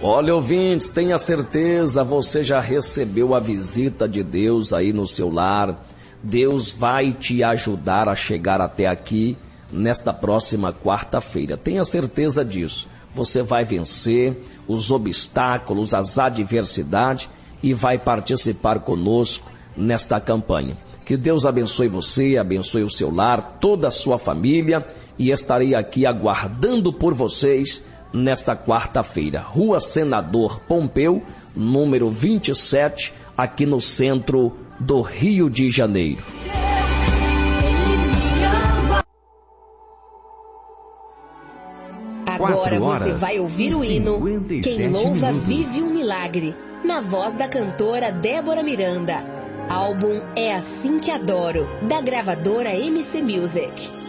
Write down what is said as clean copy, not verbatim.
Olha, ouvintes, tenha certeza, você já recebeu a visita de Deus aí no seu lar. Deus vai te ajudar a chegar até aqui nesta próxima quarta-feira. Tenha certeza disso. Você vai vencer os obstáculos, as adversidades e vai participar conosco nesta campanha. Que Deus abençoe você, abençoe o seu lar, toda a sua família, e estarei aqui aguardando por vocês nesta quarta-feira. Rua Senador Pompeu, número 27, aqui no centro do Rio de Janeiro. Agora você vai ouvir o hino Quem Louva Vive um Milagre, na voz da cantora Débora Miranda. Álbum É Assim Que Adoro, da gravadora MC Music.